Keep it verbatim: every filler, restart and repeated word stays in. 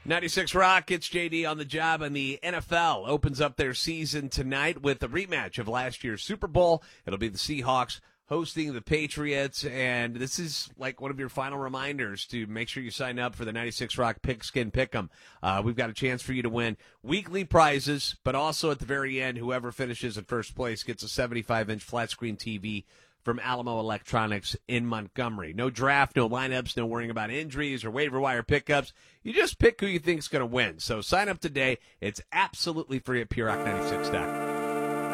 ninety-six Rock, it's J D on the job, and the N F L opens up their season tonight with a rematch of last year's Super Bowl. It'll be the Seahawks hosting the Patriots, and this is like one of your final reminders to make sure you sign up for the ninety-six Rock Pigskin Pick'em. Uh, we've got a chance for you to win weekly prizes, but also at the very end, whoever finishes in first place gets a seventy-five inch flat screen T V from Alamo Electronics in Montgomery. No draft, no lineups, no worrying about injuries or waiver wire pickups. You just pick who you think is going to win. So sign up today. It's absolutely free at P R O C ninety-six dot com.